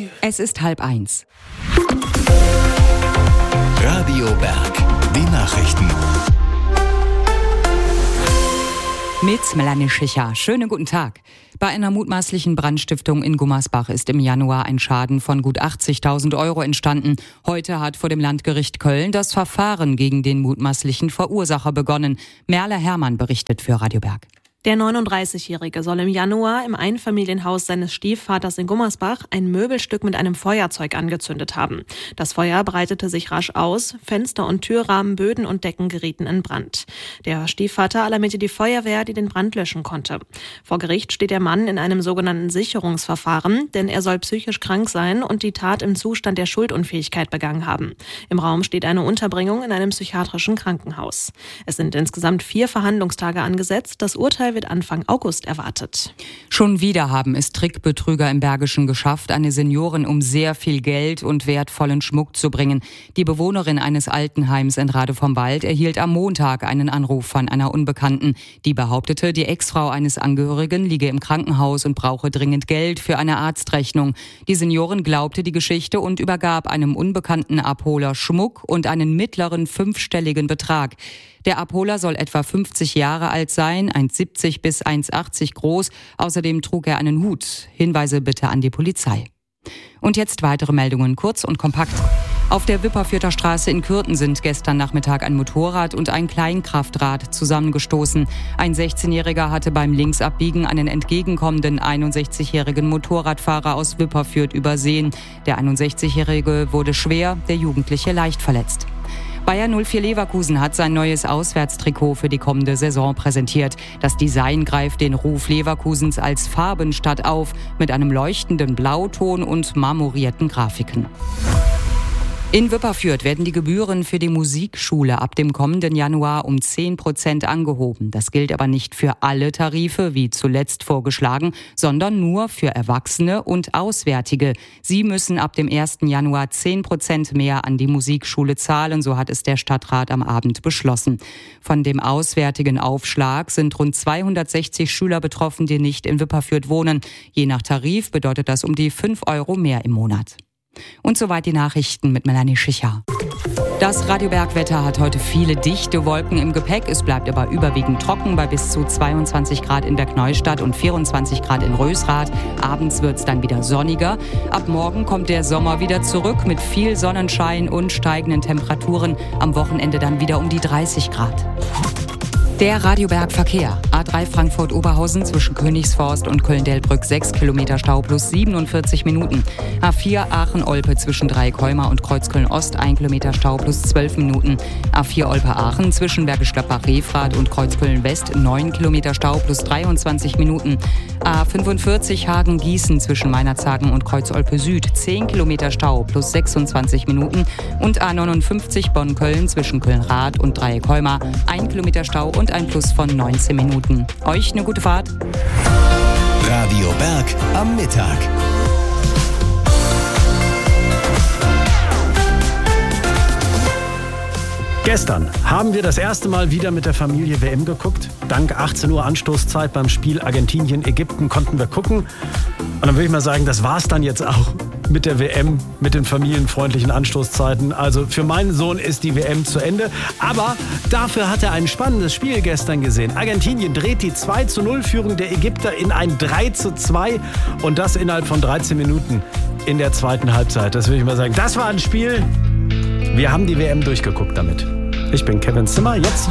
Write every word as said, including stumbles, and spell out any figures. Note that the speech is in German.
Es ist halb eins. Radio Berg, die Nachrichten. Mit Melanie Schicher. Schönen guten Tag. Bei einer mutmaßlichen Brandstiftung in Gummersbach ist im Januar ein Schaden von gut achtzigtausend Euro entstanden. Heute hat vor dem Landgericht Köln das Verfahren gegen den mutmaßlichen Verursacher begonnen. Merle Hermann berichtet für Radio Berg. Der neununddreißigjährige soll im Januar im Einfamilienhaus seines Stiefvaters in Gummersbach ein Möbelstück mit einem Feuerzeug angezündet haben. Das Feuer breitete sich rasch aus, Fenster und Türrahmen, Böden und Decken gerieten in Brand. Der Stiefvater alarmierte die Feuerwehr, die den Brand löschen konnte. Vor Gericht steht der Mann in einem sogenannten Sicherungsverfahren, denn er soll psychisch krank sein und die Tat im Zustand der Schuldunfähigkeit begangen haben. Im Raum steht eine Unterbringung in einem psychiatrischen Krankenhaus. Es sind insgesamt vier Verhandlungstage angesetzt. Das Urteil wird Anfang August erwartet. Schon wieder haben es Trickbetrüger im Bergischen geschafft, eine Seniorin um sehr viel Geld und wertvollen Schmuck zu bringen. Die Bewohnerin eines Altenheims in Rade vom Wald erhielt am Montag einen Anruf von einer Unbekannten. Die behauptete, die Ex-Frau eines Angehörigen liege im Krankenhaus und brauche dringend Geld für eine Arztrechnung. Die Seniorin glaubte die Geschichte und übergab einem unbekannten Abholer Schmuck und einen mittleren fünfstelligen Betrag. Der Abholer soll etwa fünfzig Jahre alt sein, eins Komma siebzig bis eins Komma achtzig groß. Außerdem trug er einen Hut. Hinweise bitte an die Polizei. Und jetzt weitere Meldungen, kurz und kompakt. Auf der Wipperfürther Straße in Kürten sind gestern Nachmittag ein Motorrad und ein Kleinkraftrad zusammengestoßen. Ein sechzehnjähriger hatte beim Linksabbiegen einen entgegenkommenden einundsechzigjährigen Motorradfahrer aus Wipperfürth übersehen. Der einundsechzigjährige wurde schwer, der Jugendliche leicht verletzt. Bayer null vier Leverkusen hat sein neues Auswärtstrikot für die kommende Saison präsentiert. Das Design greift den Ruf Leverkusens als Farbenstadt auf, mit einem leuchtenden Blauton und marmorierten Grafiken. In Wipperfürth werden die Gebühren für die Musikschule ab dem kommenden Januar um zehn Prozent angehoben. Das gilt aber nicht für alle Tarife, wie zuletzt vorgeschlagen, sondern nur für Erwachsene und Auswärtige. Sie müssen ab dem ersten Januar zehn Prozent mehr an die Musikschule zahlen, so hat es der Stadtrat am Abend beschlossen. Von dem auswärtigen Aufschlag sind rund zweihundertsechzig Schüler betroffen, die nicht in Wipperfürth wohnen. Je nach Tarif bedeutet das um die fünf Euro mehr im Monat. Und soweit die Nachrichten mit Melanie Schicher. Das Radio Berg-Wetter hat heute viele dichte Wolken im Gepäck. Es bleibt aber überwiegend trocken bei bis zu zweiundzwanzig Grad in Bergneustadt und vierundzwanzig Grad in Rösrath. Abends wird es dann wieder sonniger. Ab morgen kommt der Sommer wieder zurück mit viel Sonnenschein und steigenden Temperaturen. Am Wochenende dann wieder um die dreißig Grad. Der Radio Berg Verkehr. A drei Frankfurt-Oberhausen zwischen Königsforst und Köln-Delbrück sechs Kilometer Stau plus siebenundvierzig Minuten. A vier Aachen-Olpe zwischen Dreieckholmer und Kreuzköln-Ost ein Kilometer Stau plus zwölf Minuten. A vier Olpe-Aachen zwischen Bergisch Gladbach-Refrath und Kreuzköln-West neun Kilometer Stau plus dreiundzwanzig Minuten. A fünfundvierzig Hagen-Gießen zwischen Meinerzhagen und Kreuz-Olpe-Süd zehn Kilometer Stau plus sechsundzwanzig Minuten. Und A neunundfünfzig Bonn-Köln zwischen Köln-Rath und Dreieckholmer ein Kilometer Stau und ein Plus von neunzehn Minuten. Euch eine gute Fahrt. Radio Berg am Mittag. Gestern haben wir das erste Mal wieder mit der Familie W M geguckt. Dank achtzehn Uhr Anstoßzeit beim Spiel Argentinien-Ägypten konnten wir gucken. Und dann würde ich mal sagen, das war's dann jetzt auch mit der W M, mit den familienfreundlichen Anstoßzeiten. Also für meinen Sohn ist die W M zu Ende. Aber dafür hat er ein spannendes Spiel gestern gesehen. Argentinien dreht die zwei zu null Führung der Ägypter in ein drei zu zwei und das innerhalb von dreizehn Minuten in der zweiten Halbzeit. Das würde ich mal sagen, das war ein Spiel. Wir haben die W M durchgeguckt damit. Ich bin Kevin Zimmer, jetzt